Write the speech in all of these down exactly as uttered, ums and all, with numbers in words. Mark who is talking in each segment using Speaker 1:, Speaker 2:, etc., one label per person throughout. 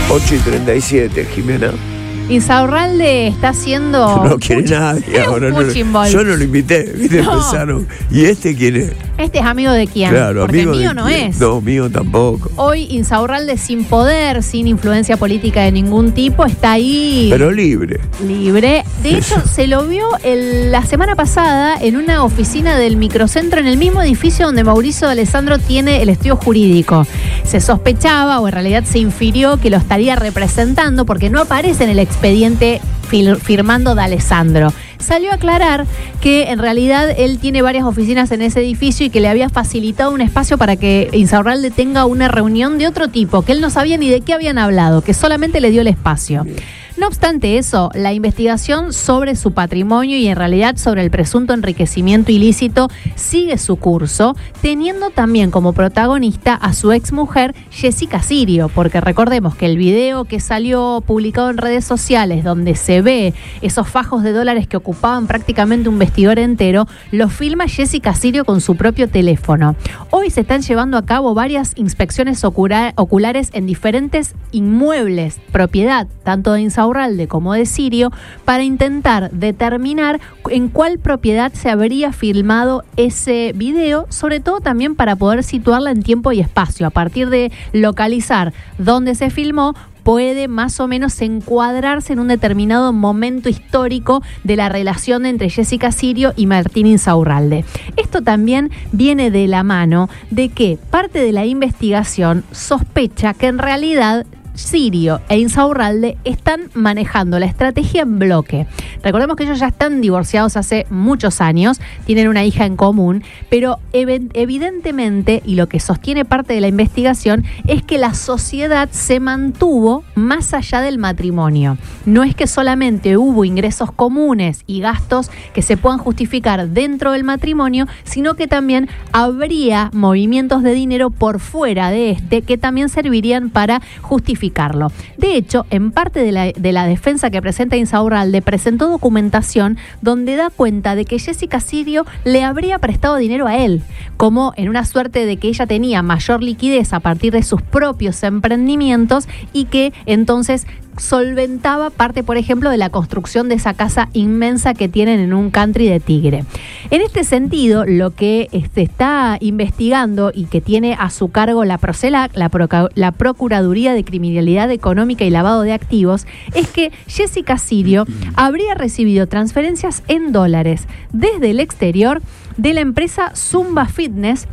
Speaker 1: ocho y treinta y siete, Jimena.
Speaker 2: Insaurralde está haciendo...
Speaker 1: No quiere nadie ahora. No, yo no lo invité, ¿viste?
Speaker 2: No.
Speaker 1: Empezaron. ¿Y este quién es?
Speaker 2: Este es amigo de quién.
Speaker 1: Claro,
Speaker 2: porque
Speaker 1: amigo
Speaker 2: mío
Speaker 1: de
Speaker 2: no
Speaker 1: quién.
Speaker 2: es.
Speaker 1: No, mío tampoco.
Speaker 2: Hoy Insaurralde sin poder, sin influencia política de ningún tipo, está ahí...
Speaker 1: Pero libre.
Speaker 2: Libre. De hecho, se lo vio el- la semana pasada en una oficina del microcentro en el mismo edificio donde Mauricio Alessandro tiene el estudio jurídico. Se sospechaba, o en realidad se infirió, que lo estaría representando porque no aparece en el expediente fil- firmando de Alessandro. Salió a aclarar que en realidad él tiene varias oficinas en ese edificio y que le había facilitado un espacio para que Insaurralde tenga una reunión de otro tipo, que él no sabía ni de qué habían hablado, que solamente le dio el espacio. No obstante eso, la investigación sobre su patrimonio y en realidad sobre el presunto enriquecimiento ilícito sigue su curso, teniendo también como protagonista a su exmujer Jessica Sirio, porque recordemos que el video que salió publicado en redes sociales donde se ve esos fajos de dólares que ocupaban prácticamente un vestidor entero, lo filma Jessica Sirio con su propio teléfono. Hoy se están llevando a cabo varias inspecciones ocula- oculares en diferentes inmuebles, propiedad tanto de Insaurralde como de Sirio, para intentar determinar en cuál propiedad se habría filmado ese video, sobre todo también para poder situarla en tiempo y espacio. A partir de localizar dónde se filmó, puede más o menos encuadrarse en un determinado momento histórico de la relación entre Jessica Sirio y Martín Insaurralde. Esto también viene de la mano de que parte de la investigación sospecha que en realidad Sirio e Insaurralde están manejando la estrategia en bloque. Recordemos que ellos ya están divorciados hace muchos años, tienen una hija en común, pero ev- evidentemente, y lo que sostiene parte de la investigación, es que la sociedad se mantuvo más allá del matrimonio. No es que solamente hubo ingresos comunes y gastos que se puedan justificar dentro del matrimonio, sino que también habría movimientos de dinero por fuera de este que también servirían para justificar. De hecho, en parte de la, de la defensa que presenta Insaurralde, presentó documentación donde da cuenta de que Jessica Sirio le habría prestado dinero a él, como en una suerte de que ella tenía mayor liquidez a partir de sus propios emprendimientos y que entonces solventaba parte, por ejemplo, de la construcción de esa casa inmensa que tienen en un country de Tigre. En este sentido, lo que se está investigando y que tiene a su cargo la Procelac, la, Proca- la Procuraduría de Criminalidad Económica y Lavado de Activos, es que Jessica Sirio habría recibido transferencias en dólares desde el exterior de la empresa Zumba Fitness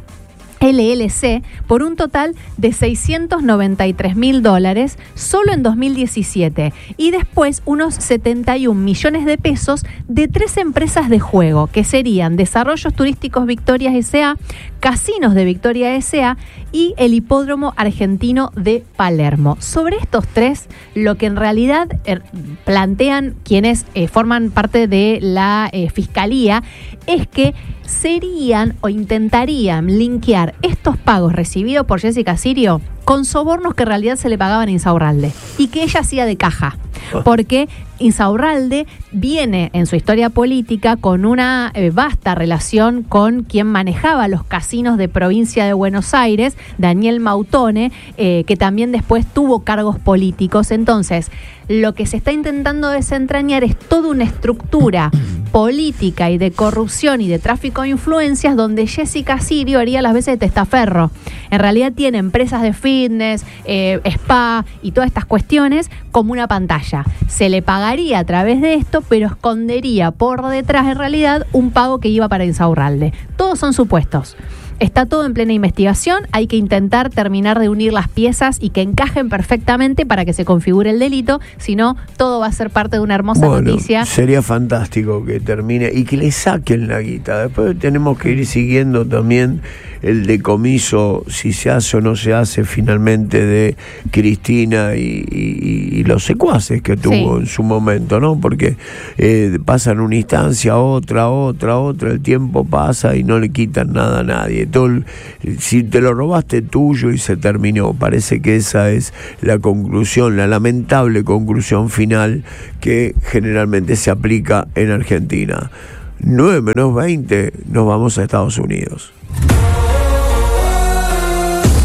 Speaker 2: L L C por un total de seiscientos noventa y tres mil dólares solo en dos mil diecisiete y después unos setenta y un millones de pesos de tres empresas de juego que serían Desarrollos Turísticos Victoria S A, Casinos de Victoria S A y el Hipódromo Argentino de Palermo. Sobre estos tres, lo que en realidad eh, plantean quienes eh, forman parte de la eh, Fiscalía es que serían o intentarían linkear estos pagos recibidos por Jessica Sirio con sobornos que en realidad se le pagaban a Insaurralde y que ella hacía de caja. Porque Insaurralde viene en su historia política con una eh, vasta relación con quien manejaba los casinos de provincia de Buenos Aires, Daniel Mautone, eh, que también después tuvo cargos políticos. Entonces, lo que se está intentando desentrañar es toda una estructura política y de corrupción y de tráfico de influencias donde Jessica Sirio haría las veces de testaferro. En realidad tiene empresas de fitness, eh, spa y todas estas cuestiones como una pantalla. Se le pagaría a través de esto, pero escondería por detrás en realidad un pago que iba para Insaurralde. Todos son supuestos. Está todo en plena investigación, hay que intentar terminar de unir las piezas y que encajen perfectamente para que se configure el delito, si no, todo va a ser parte de una hermosa
Speaker 1: bueno,
Speaker 2: noticia.
Speaker 1: Sería fantástico que termine y que le saquen la guita. Después tenemos que ir siguiendo también el decomiso, si se hace o no se hace finalmente, de Cristina y, y, y los secuaces que tuvo sí. en su momento, ¿no? Porque eh, pasan una instancia, otra, otra, otra, el tiempo pasa y no le quitan nada a nadie. Todo el, si te lo robaste, tuyo y se terminó. Parece que esa es la conclusión, la lamentable conclusión final que generalmente se aplica en Argentina. nueve menos veinte, nos vamos a Estados Unidos.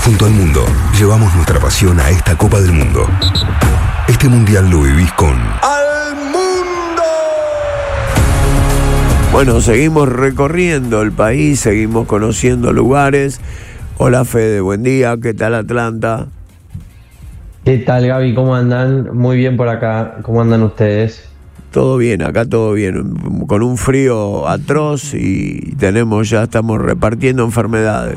Speaker 3: Junto al mundo, llevamos nuestra pasión a esta Copa del Mundo. Este mundial lo vivís con
Speaker 1: ¡Al Mundo! Bueno, seguimos recorriendo el país, seguimos conociendo lugares. Hola Fede, buen día, ¿qué tal Atlanta?
Speaker 4: ¿Qué tal Gaby? ¿Cómo andan? Muy bien por acá, ¿cómo andan ustedes?
Speaker 1: Todo bien, acá todo bien, con un frío atroz y tenemos, ya estamos repartiendo enfermedades.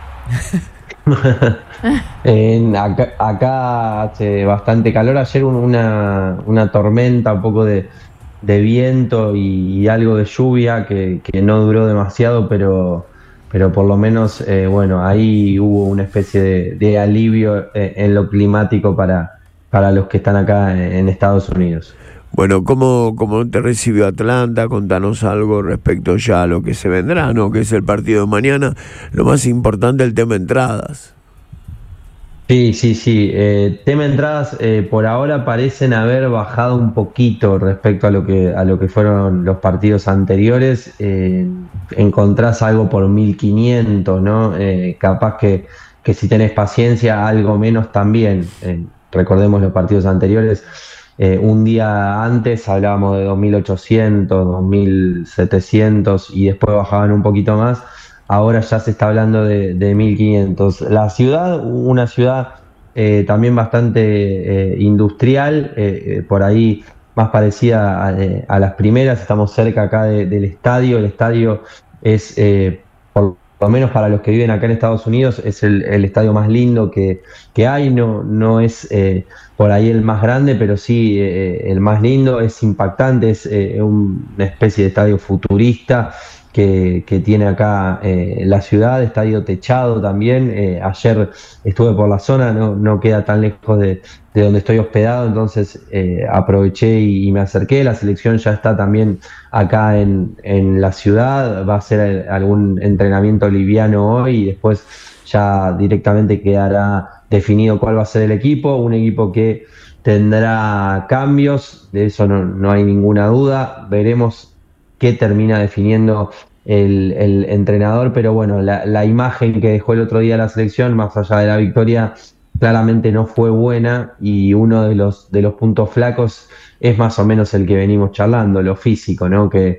Speaker 4: en, acá, acá hace bastante calor. Ayer una, una tormenta, un poco de, de viento y, y algo de lluvia que, que no duró demasiado, pero, pero por lo menos, eh, bueno, ahí hubo una especie de, de alivio eh, en lo climático para, para los que están acá en, en Estados Unidos.
Speaker 1: Bueno, ¿cómo, ¿cómo te recibió Atlanta? Contanos algo respecto ya a lo que se vendrá, ¿no? Que es el partido de mañana. Lo más importante, el tema entradas.
Speaker 4: Sí, sí, sí. Eh, tema entradas, eh, por ahora parecen haber bajado un poquito respecto a lo que a lo que fueron los partidos anteriores. Eh, encontrás algo por mil quinientos, ¿no? Eh, capaz que, que si tenés paciencia, algo menos también. Eh, recordemos los partidos anteriores. Eh, un día antes hablábamos de dos mil ochocientos, dos mil setecientos y después bajaban un poquito más. Ahora ya se está hablando de, de mil quinientos. La ciudad, una ciudad eh, también bastante eh, industrial, eh, eh, por ahí más parecida a, eh, a las primeras. Estamos cerca acá de, del estadio. El estadio es, eh, por lo menos para los que viven acá en Estados Unidos, es el, el estadio más lindo que, que hay. No, no es eh, por ahí el más grande, pero sí eh, el más lindo. Es impactante, es eh, una especie de estadio futurista que, que tiene acá eh, la ciudad, estadio techado también. Eh, ayer estuve por la zona, no, no queda tan lejos de, de donde estoy hospedado, entonces eh, aproveché y, y me acerqué. La selección ya está también acá en, en la ciudad, va a hacer algún entrenamiento liviano hoy y después ya directamente quedará definido cuál va a ser el equipo, un equipo que tendrá cambios, de eso no, no hay ninguna duda. Veremos qué termina definiendo el, el entrenador, pero bueno, la, la imagen que dejó el otro día la selección, más allá de la victoria, claramente no fue buena, y uno de los, de los puntos flacos es más o menos el que venimos charlando, lo físico, ¿no? Que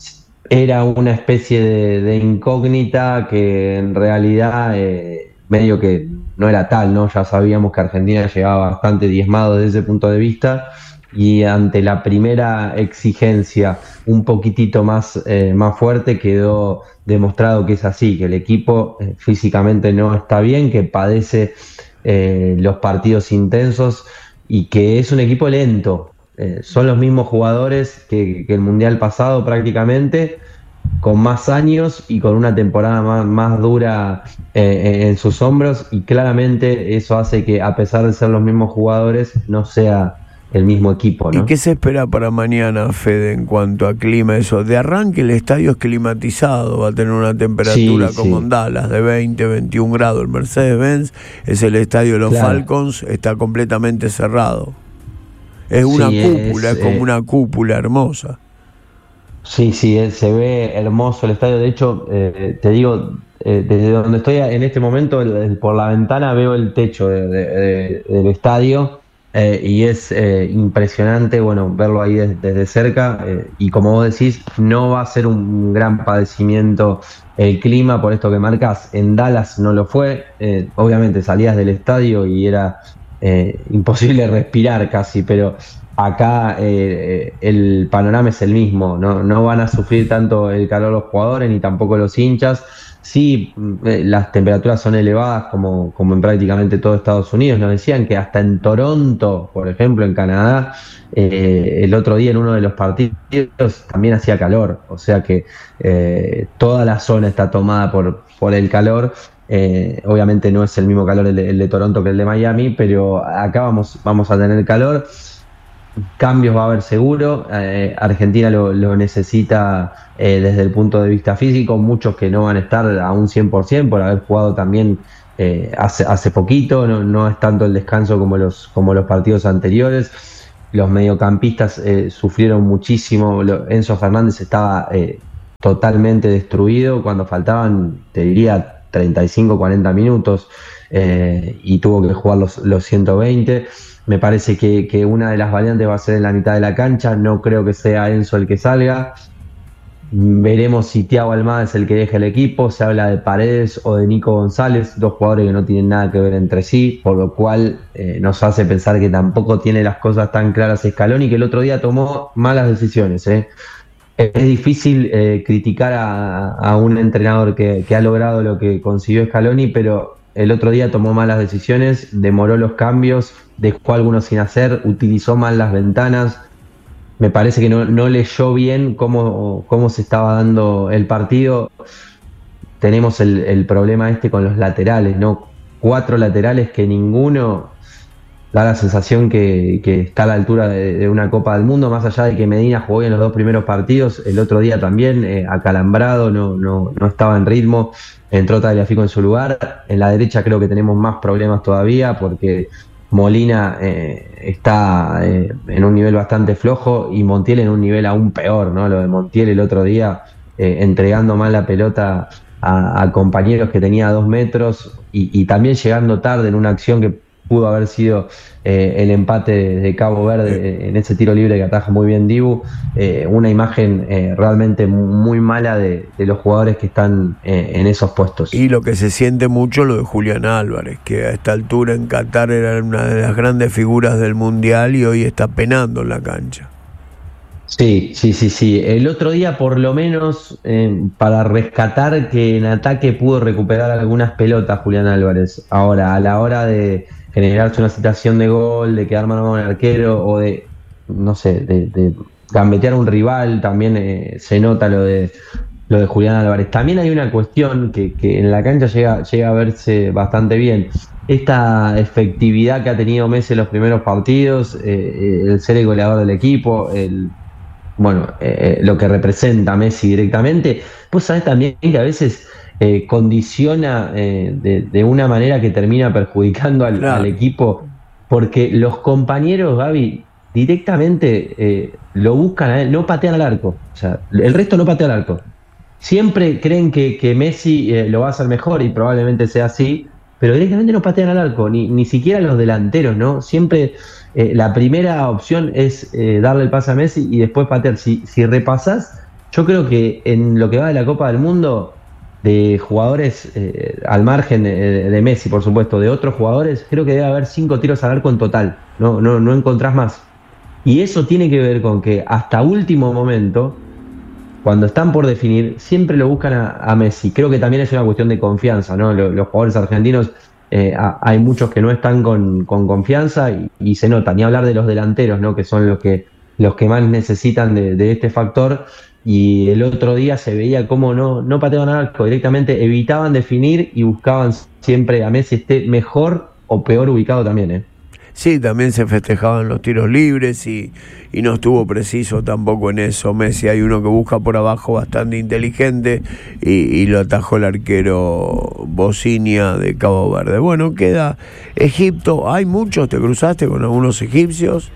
Speaker 4: era una especie de, de incógnita que en realidad eh, medio que no era tal, ¿no? Ya sabíamos que Argentina llegaba bastante diezmado desde ese punto de vista, y ante la primera exigencia un poquitito más, eh, más fuerte, quedó demostrado que es así, que el equipo eh, físicamente no está bien, que padece eh, los partidos intensos y que es un equipo lento. Eh, son los mismos jugadores que, que el Mundial pasado prácticamente, con más años y con una temporada más, más dura eh, en sus hombros, y claramente eso hace que, a pesar de ser los mismos jugadores, no sea el mismo equipo, ¿no?
Speaker 1: ¿Y qué se espera para mañana, Fede, en cuanto a clima? Eso, de arranque el estadio es climatizado, va a tener una temperatura sí, como sí. en Dallas, de veinte, veintiún grados. El Mercedes-Benz es el estadio de los claro. Falcons, está completamente cerrado. Es una sí, cúpula, es, es como eh... una cúpula hermosa.
Speaker 4: Sí, sí, se ve hermoso el estadio. De hecho, eh, te digo, eh, desde donde estoy en este momento, el, el, por la ventana veo el techo de, de, de, del estadio. Eh, y es eh, impresionante, bueno, verlo ahí desde, desde cerca, eh, y como vos decís, no va a ser un gran padecimiento el clima, por esto que marcas. En Dallas no lo fue, eh, obviamente salías del estadio y era eh, imposible respirar casi, pero acá eh, el panorama es el mismo, ¿no? No van a sufrir tanto el calor los jugadores ni tampoco los hinchas. Sí, las temperaturas son elevadas como, como en prácticamente todo Estados Unidos. Nos decían que hasta en Toronto, por ejemplo, en Canadá, eh, el otro día en uno de los partidos también hacía calor. O sea que eh, toda la zona está tomada por, por el calor. Eh, obviamente no es el mismo calor el de, el de Toronto que el de Miami, pero acá vamos, vamos a tener calor. Cambios va a haber seguro. eh, Argentina lo, lo necesita eh, desde el punto de vista físico, muchos que no van a estar a un cien por ciento por haber jugado también eh, hace, hace poquito, no, no es tanto el descanso como los, como los partidos anteriores. Los mediocampistas eh, sufrieron muchísimo. Enzo Fernández estaba eh, totalmente destruido cuando faltaban, te diría, treinta y cinco, cuarenta minutos. eh, y tuvo que jugar los, los ciento veinte. Me parece que, que una de las variantes va a ser en la mitad de la cancha. No creo que sea Enzo el que salga. Veremos si Thiago Almada es el que deja el equipo. Se habla de Paredes o de Nico González, dos jugadores que no tienen nada que ver entre sí, por lo cual eh, nos hace pensar que tampoco tiene las cosas tan claras Scaloni, que el otro día tomó malas decisiones. ¿eh? Es difícil eh, criticar a, a un entrenador que, que ha logrado lo que consiguió Scaloni, pero el otro día tomó malas decisiones, demoró los cambios, dejó algunos sin hacer, utilizó mal las ventanas. Me parece que no, no leyó bien cómo, cómo se estaba dando el partido. Tenemos el, el problema este con los laterales, ¿no? Cuatro laterales que ninguno da la sensación que, que está a la altura de, de una Copa del Mundo, más allá de que Medina jugó en los dos primeros partidos, el otro día también, eh, acalambrado, no, no, no estaba en ritmo, entró Tagliafico en su lugar. En la derecha creo que tenemos más problemas todavía porque Molina eh, está eh, en un nivel bastante flojo y Montiel en un nivel aún peor, ¿no? Lo de Montiel el otro día, eh, entregando mal la pelota a, a compañeros que tenía a dos metros y, y también llegando tarde en una acción que pudo haber sido eh, el empate de, de Cabo Verde eh, en ese tiro libre que ataja muy bien Dibu. Eh, una imagen eh, realmente muy mala de, de los jugadores que están eh, en esos puestos.
Speaker 1: Y lo que se siente mucho lo de Julián Álvarez, que a esta altura en Qatar era una de las grandes figuras del Mundial y hoy está penando en la cancha.
Speaker 4: Sí, sí, sí, sí. El otro día, por lo menos, eh, para rescatar que en ataque pudo recuperar algunas pelotas Julián Álvarez. Ahora, a la hora de generarse una situación de gol, de quedar mano a mano con el arquero o de, no sé, de, de gambetear a un rival, también eh, se nota lo de lo de Julián Álvarez. También hay una cuestión que, que en la cancha llega, llega a verse bastante bien. Esta efectividad que ha tenido Messi en los primeros partidos, eh, el ser el goleador del equipo, el bueno, eh, lo que representa Messi directamente, pues sabes también que a veces eh, condiciona eh, de, de una manera que termina perjudicando al, claro. al equipo, porque los compañeros, Gaby, directamente eh, lo buscan a él, no patean al arco, o sea, el resto no patea al arco. Siempre creen que, que Messi eh, lo va a hacer mejor y probablemente sea así, pero directamente no patean al arco, ni, ni siquiera los delanteros, ¿no? Siempre eh, la primera opción es eh, darle el pase a Messi y después patear. Si, si repasás, yo creo que en lo que va de la Copa del Mundo, de jugadores, eh, al margen de, de Messi, por supuesto, de otros jugadores, creo que debe haber cinco tiros al arco en total, no, no, no encontrás más. Y eso tiene que ver con que hasta último momento, cuando están por definir, siempre lo buscan a, a Messi. Creo que también es una cuestión de confianza, ¿no? Los, los jugadores argentinos, eh, a, hay muchos que no están con, con confianza y, y se nota. Ni hablar de los delanteros, ¿no? Que son los que, los que más necesitan de, de este factor. Y el otro día se veía cómo no, no pateaban al arco, directamente evitaban definir y buscaban siempre a Messi esté mejor o peor ubicado también, ¿eh?
Speaker 1: Sí, también se festejaban los tiros libres y, y no estuvo preciso tampoco en eso Messi. Hay uno que busca por abajo bastante inteligente y, y lo atajó el arquero Bocinia de Cabo Verde. Bueno, queda Egipto. Hay muchos, ¿te cruzaste con algunos egipcios?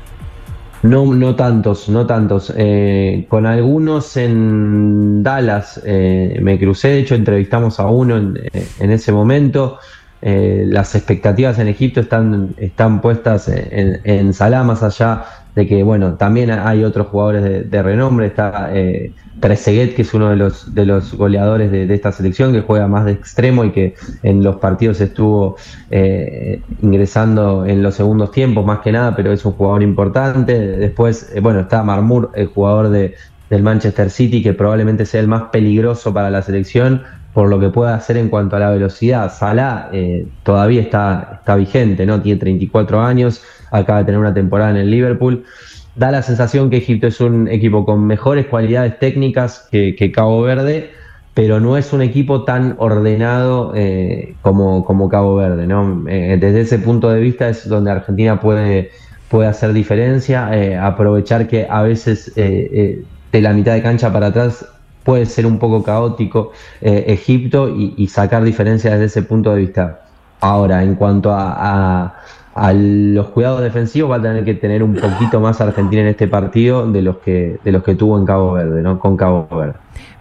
Speaker 4: No, no tantos, no tantos. Eh, con algunos en Dallas eh, me crucé, de hecho entrevistamos a uno en, en ese momento. Eh, las expectativas en Egipto están, están puestas en, en Salah, más allá de que, bueno, también hay otros jugadores de, de renombre. Está eh, Trezeguet, que es uno de los, de los goleadores de, de esta selección, que juega más de extremo y que en los partidos estuvo eh, ingresando en los segundos tiempos, más que nada, pero es un jugador importante. Después, eh, bueno, está Marmour, el jugador de, del Manchester City, que probablemente sea el más peligroso para la selección, por lo que puede hacer en cuanto a la velocidad. Salah eh, todavía está, está vigente, ¿no? Tiene treinta y cuatro años, acaba de tener una temporada en el Liverpool. Da la sensación que Egipto es un equipo con mejores cualidades técnicas que, que Cabo Verde, pero no es un equipo tan ordenado eh, como, como Cabo Verde, ¿no? Eh, desde ese punto de vista es donde Argentina puede, puede hacer diferencia, eh, aprovechar que a veces eh, eh, de la mitad de cancha para atrás puede ser un poco caótico eh, Egipto y, y sacar diferencias desde ese punto de vista. Ahora, en cuanto a, a, a los cuidados defensivos, va a tener que tener un poquito más Argentina en este partido de los que, de los que tuvo en Cabo Verde, ¿no? Con Cabo Verde.